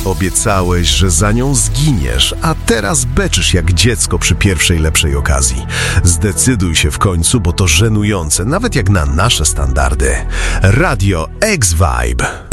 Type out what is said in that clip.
Obiecałeś, że za nią zginiesz, a teraz beczysz jak dziecko przy pierwszej lepszej okazji. Zdecyduj się w końcu, bo to żenujące, nawet jak na nasze standardy. Radio X-Vibe.